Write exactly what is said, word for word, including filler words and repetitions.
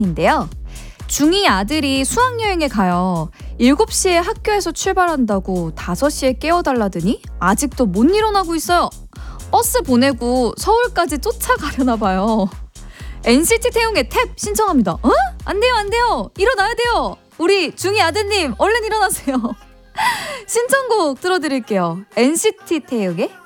인데요. 중이 아들이 수학여행에 가요. 일곱 시에 학교에서 출발한다고 다섯 시에 깨워달라더니 아직도 못 일어나고 있어요. 버스 보내고 서울까지 쫓아가려나 봐요. 엔시티 태용의 탭 신청합니다. 어? 안 돼요, 안 돼요. 일어나야 돼요. 우리 중이 아드님 얼른 일어나세요. 신청곡 들어드릴게요. 엔시티 태용의